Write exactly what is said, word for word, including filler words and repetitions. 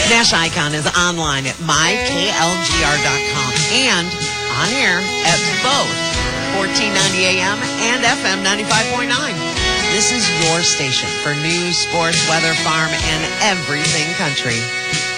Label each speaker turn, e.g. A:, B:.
A: Nash Icon is online at my k l g r dot com and on air at both fourteen ninety A M and F M ninety-five point nine. This is your station for news, sports, weather, farm, and everything country.